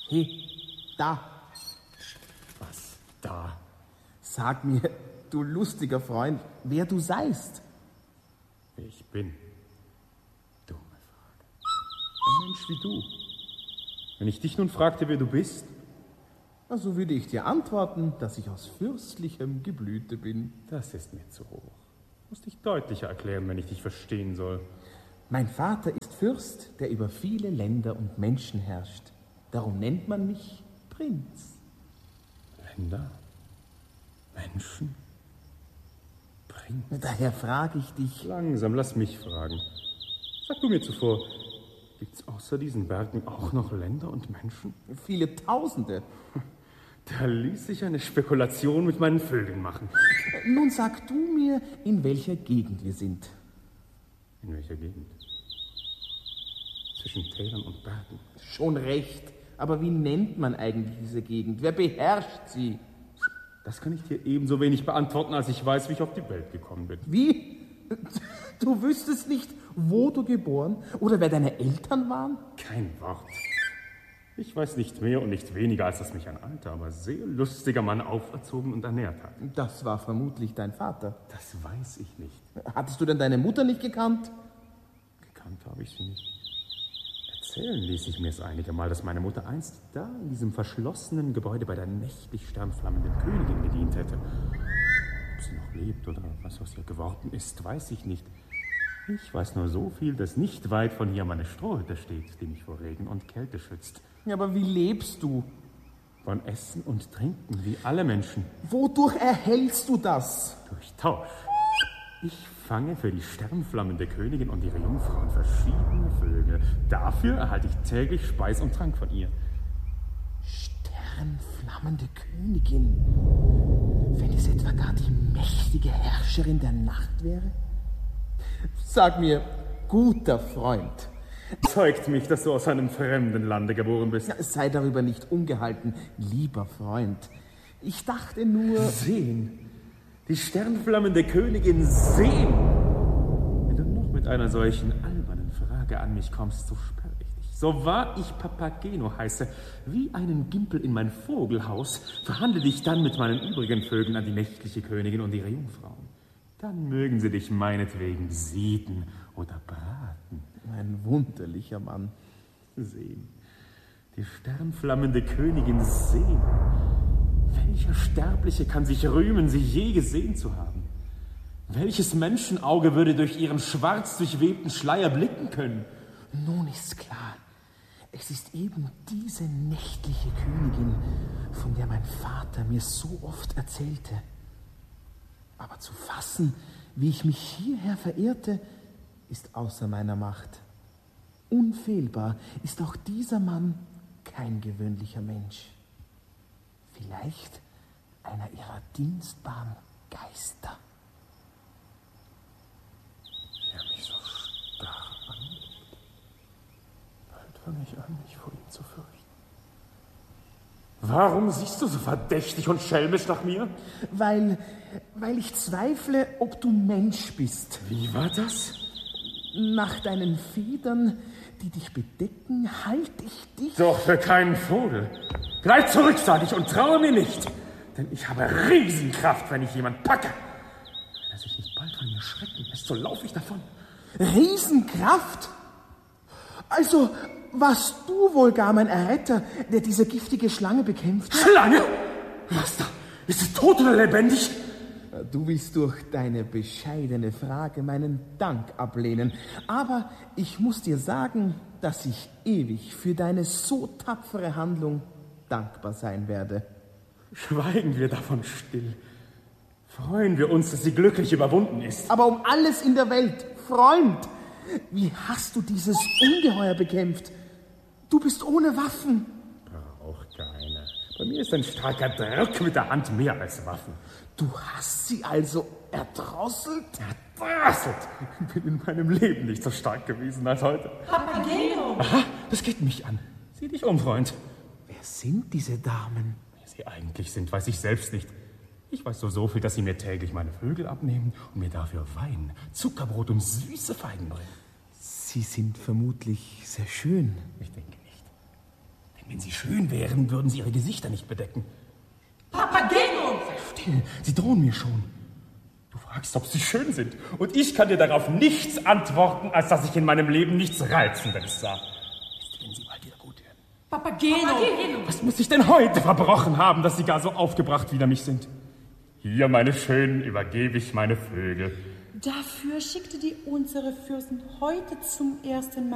Hey, da. Was da? Sag mir, du lustiger Freund, wer du seist. Ich bin. Dumme Frage. Ein Mensch wie du. Wenn ich dich nun fragte, wer du bist? Also würde ich dir antworten, dass ich aus fürstlichem Geblüte bin. Das ist mir zu hoch. Muss dich deutlicher erklären, wenn ich dich verstehen soll. Mein Vater ist Fürst, der über viele Länder und Menschen herrscht. Darum nennt man mich Prinz. Länder? Menschen? Prinz? Daher frage ich dich. Langsam, lass mich fragen. Sag du mir zuvor, gibt's außer diesen Bergen auch noch Länder und Menschen? Viele Tausende. Da ließ sich eine Spekulation mit meinen Vögeln machen. Nun sag du mir, in welcher Gegend wir sind. In welcher Gegend? Zwischen Tälern und Bergen. Schon recht. Aber wie nennt man eigentlich diese Gegend? Wer beherrscht sie? Das kann ich dir ebenso wenig beantworten, als ich weiß, wie ich auf die Welt gekommen bin. Wie? Du wüsstest nicht, wo du geboren oder wer deine Eltern waren? Kein Wort. Ich weiß nicht mehr und nicht weniger, als dass mich ein alter, aber sehr lustiger Mann auferzogen und ernährt hat. Das war vermutlich dein Vater. Das weiß ich nicht. Hattest du denn deine Mutter nicht gekannt? Gekannt habe ich sie nicht. Erzählen ließ ich mir es einige Mal, dass meine Mutter einst da in diesem verschlossenen Gebäude bei der nächtlich sternflammenden Königin gedient hätte. Ob sie noch lebt oder was aus ihr geworden ist, weiß ich nicht. Ich weiß nur so viel, dass nicht weit von hier meine Strohhütte steht, die mich vor Regen und Kälte schützt. Ja, aber wie lebst du? Von Essen und Trinken, wie alle Menschen. Wodurch erhältst du das? Durch Tausch. Ich fange für die sternflammende Königin und ihre Jungfrauen verschiedene Vögel. Dafür erhalte ich täglich Speis und Trank von ihr. Sternflammende Königin? Wenn es etwa gar die mächtige Herrscherin der Nacht wäre? Sag mir, guter Freund. Zeugt mich, dass du aus einem fremden Lande geboren bist. Sei darüber nicht ungehalten, lieber Freund. Ich dachte nur... Sehen. Die sternflammende Königin sehen. Wenn du noch mit einer solchen albernen Frage an mich kommst, so sperre ich dich. So wahr ich Papageno heiße, wie einen Gimpel in mein Vogelhaus, verhandle dich dann mit meinen übrigen Vögeln an die nächtliche Königin und ihre Jungfrauen. Dann mögen sie dich meinetwegen sieden oder braten. Ein wunderlicher Mann. Sehen. Die sternflammende Königin sehen. Welcher Sterbliche kann sich rühmen, sie je gesehen zu haben? Welches Menschenauge würde durch ihren schwarz durchwebten Schleier blicken können? Nun ist's klar. Es ist eben diese nächtliche Königin, von der mein Vater mir so oft erzählte. Aber zu fassen, wie ich mich hierher verirrte, ist außer meiner Macht. Unfehlbar ist auch dieser Mann kein gewöhnlicher Mensch. Vielleicht einer ihrer dienstbaren Geister. Wer mich so starr anblickt, bald fange ich an, mich vor ihm zu fürchten. Warum siehst du so verdächtig und schelmisch nach mir? Weil ich zweifle, ob du Mensch bist. Wie war das? Nach deinen Federn, die dich bedecken, halte ich dich... Doch für keinen Vogel. Greif zurück, sage ich, und traue mir nicht. Denn ich habe Riesenkraft, wenn ich jemand packe. Wenn er sich nicht bald von mir schrecken lässt, so laufe ich davon. Riesenkraft? Also warst du wohl gar mein Erretter, der diese giftige Schlange bekämpft? Schlange? Was da? Ist sie tot oder lebendig? Du willst durch deine bescheidene Frage meinen Dank ablehnen. Aber ich muss dir sagen, dass ich ewig für deine so tapfere Handlung dankbar sein werde. Schweigen wir davon still. Freuen wir uns, dass sie glücklich überwunden ist. Aber um alles in der Welt, Freund, wie hast du dieses Ungeheuer bekämpft? Du bist ohne Waffen. Braucht keine. Bei mir ist ein starker Druck mit der Hand mehr als Waffen. Du hast sie also erdrosselt? Erdrosselt? Ich bin in meinem Leben nicht so stark gewesen als heute. Papageno! Aha, das geht mich an. Sieh dich um, Freund. Wer sind diese Damen? Wer sie eigentlich sind, weiß ich selbst nicht. Ich weiß nur so viel, dass sie mir täglich meine Vögel abnehmen und mir dafür Wein, Zuckerbrot und süße Feigen bringen. Sie sind vermutlich sehr schön. Ich denke nicht. Denn Wenn sie schön wären, würden sie ihre Gesichter nicht bedecken. Papageno! Sei still, sie drohen mir schon. Du fragst, ob sie schön sind. Und ich kann dir darauf nichts antworten, als dass ich in meinem Leben nichts Reizendes sah. Ist, wenn sie bald wieder gut werden. Papageno! Was muss ich denn heute verbrochen haben, dass sie gar so aufgebracht wider mich sind? Hier, meine Schönen, übergebe ich meine Vögel. Dafür schickte die unsere Fürsten heute zum ersten Mal